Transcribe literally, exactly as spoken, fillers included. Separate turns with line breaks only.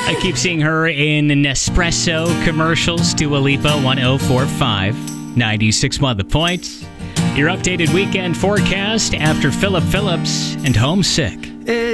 I keep seeing her in Nespresso commercials. Dua Lipa, one oh four point five, ninety-six point one The Point. Your updated weekend forecast after Philip Phillips and Homesick.